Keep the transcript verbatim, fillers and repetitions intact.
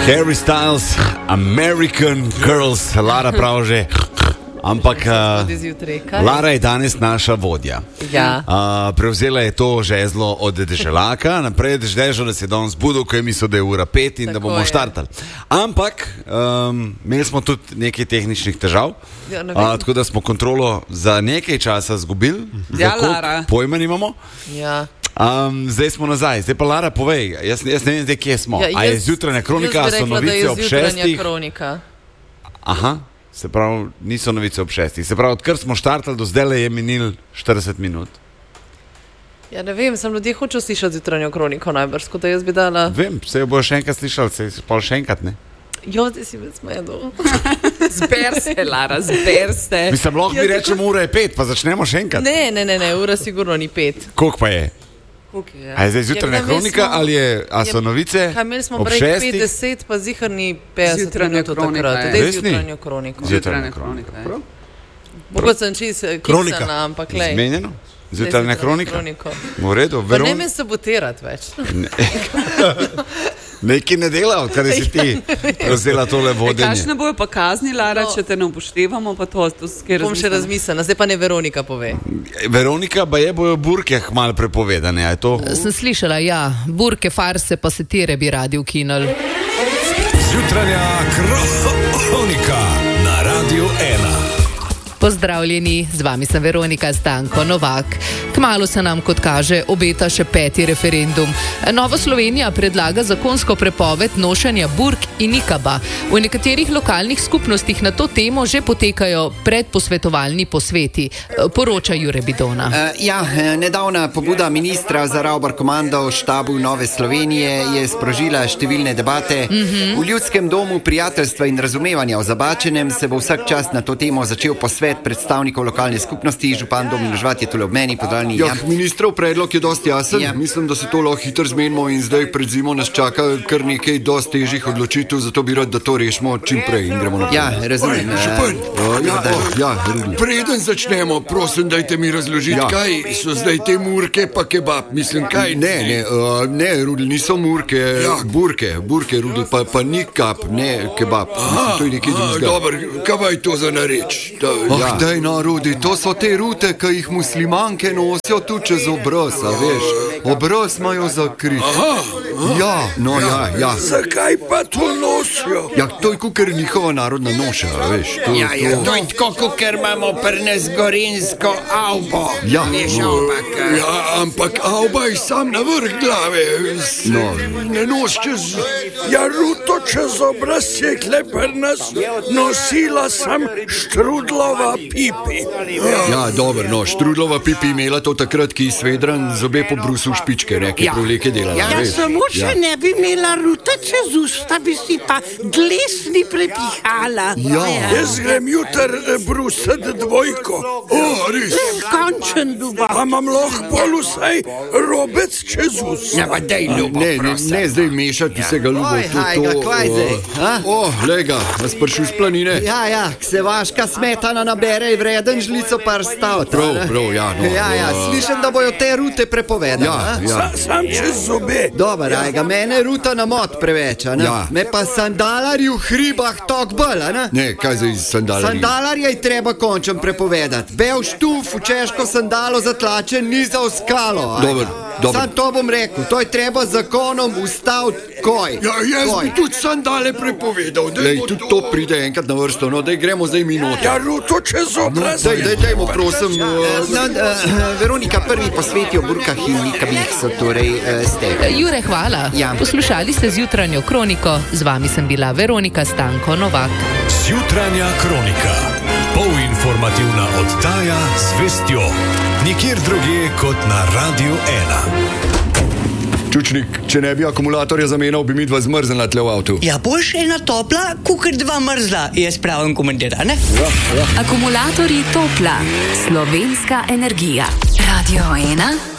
Harry Styles, American Girls, Lara prav že. Ampak uh, Lara je danes naša vodja. Ja. Uh, prevzela je to žezlo od deželaka, naprej dežežo, da se je danes budil, ko je mislil, da je ura pet in tako da bomo je. štartali. Ampak um, imeli smo tudi nekaj tehničnih težav, ja, uh, tako da smo kontrolo za nekaj časa zgubili. Ja, Lara. Pojma nimamo. Ja. Um, zdaj smo nazaj. Zdaj pa Lara povej, jaz, jaz ne vem zdaj, kje smo. Ja, jaz, A je zjutranja kronika, jaz bi rekla, so novice ob šestih? Kronika. Aha. Se pravi, niso novice ob šestih. Se pravi, odkar smo štartali, do zdaj je minil štirideset minut. Ja, ne vem, sem ljudje hočel slišati zjutranjo kroniko najbrž, tako da jaz bi dala... Vem, se jo bojo še enkrat slišali, se jo pa še enkrat, ne? Jo, zdaj si več smedo. Zber se, Lara, zber se. Mislim, lahko bi rečemo, ura je pet, pa začnemo še enkrat. Ne, ne, ne, ne, ura sigurno ni pet. Koliko pa je? Je, ja. A je zdaj zjutranja kronika smo, ali je, a so novice kaj imeli smo ob prej šestih? petdeset, pa zihar ni petdeset minut od takrat. Zdaj je zjutranja kronika. Zjutranja kronika. Mogoče sem čist kiksana, ampak lej. Zmenjeno? Zjutranja kronika? V redu. Pa ne me sabotirati več. Nekaj ne dela, odkar si ti razvela tole vodenje. Kakšne bojo pa kazni, Lara, No. če te ne upoštevamo, pa to, to skaj Bom še razmislila, zdaj pa ne Veronika pove. Veronika, ba je bojo burke malo prepovedane, a je to? Sem slišala, ja, burke, farse, pa satire bi radi ukinuli. Zjutranja kronika na Radiu ena. Pozdravljeni, z vami sem Veronika Stanko Novak. Kmalu se nam, kot kaže, obeta še peti referendum. Nova Slovenija predlaga zakonsko prepoved nošenja burk in nikaba. V nekaterih lokalnih skupnostih na to temo že potekajo predposvetovalni posveti. Poroča Jure Bidona. Uh, ja, nedavna pobuda ministra za Ravbar komando v štabu Nove Slovenije je sprožila številne debate. Mm-hmm. V Ljudskem domu prijateljstva in razumevanja v Zabačenem se bo vsak čas na to temo začel posvet predstavnikov lokalne skupnosti. Župan Domin Žvat je tule ob meni, podaljni. Ja, ministrov predlog je dosti jasen. Ja. Mislim, da se to lahko hitro zmenimo in zdaj pred zimo nas čaka kar nekaj dosti težjih odločitev, zato bi rad, da to rešimo čim prej in gremo naprej. Ja, razumem. Župan, ja, oh, ja, preden začnemo, prosim, dajte mi razložiti, ja. Kaj so zdaj te murke pa kebab. Mislim, kaj? Ne, ne, uh, ne, Rudl, niso murke, ja. burke, burke, Rudl, pa, pa ni kap, ne kebab. Mislim, to je nekaj drugega. Dobro, kaj je to za nareč? Da, oh, ja. Daj, no, Rudi, to so te rute, ki jih muslimanke nosijo tu čez obraz, a veš. Obraz imajo zakrit. Ja, no, ja, ja. Zakaj pa to nosijo? Ja, to je kukar njihova narodna noša, a veš. To, Ja, ja, to... to je tako, kukar imamo pri nas gorinsko avbo. Ja, Veš, no. ampak, ja, ampak avba je sam na vrh glave. S- No. Ne nos čez... Ja, ruto čez obraz je kle pri nas nosila sem štrudlova pipi. Ja, dobro, no, Štrudlova pipi imela to takrat, ki svedran zobe po brusu špičke, neke proleke delala, Ja, veš. samo če ne bi imela rute čez usta, bi si pa glesni prepihala. Ja. Jaz grem jutar eh, brusat dvojko. O, res. Končen duba. Pa imam lahko pol vsaj robec čez ust. Ja, pa dej, ljubo, Ne, ne, ne zdaj mešati vsega ljubo. Oj, haj ga, kvaj zdaj, a? O, lega, nas prišel z planine. Ja, ja, se vaška smetana nabere in vreden žlico par stavt. Prav, prav, ja, no. Ja, ja, slišim, da bojo te rute prepovedane. Ja, a? ja. Sa, sam čez zobe. Dobar, ja. Ajga, mene ruta na mot preveč, a ne? Ja. Me pa sandalari v hribah tok bolj, a ne? Ne, kaj zdaj z sandalami? Sandalarje je treba končem prepovedati. Bel štuf v češko sandalo zatlačen ni za skalo. ajga. Dober, dober. Sam to bom rekel, to je treba zakonom ustaviti koj. Ja, jaz Koj. bi tudi sandale prepovedal. Lej, tudi to pride enkrat na vrsto, no, daj gremo zdaj mi noter. Ja, ruto čez obraz. Daj, daj, dajmo, prosim. uh, No, uh, Veronika, prvi posveti o burkah in nikabih so torej uh, ste. Jure, hvala. Ja. Poslušali ste zjutranjo kroniko, z vami sem bila Veronika Stanko Novak. Zjutranja kronika. Polinformativna oddaja z vestjo. Nikjer drugje kot na Radiu ena. Čučnik, če ne bi akumulatorja zamenjal, bi mi dva zmrznila tle v avtu. Ja, boš ena topla, kukar dva mrzla, jaz pravim komentar, ne? Akumulatorji Topla, slovenska energija. Radio ena.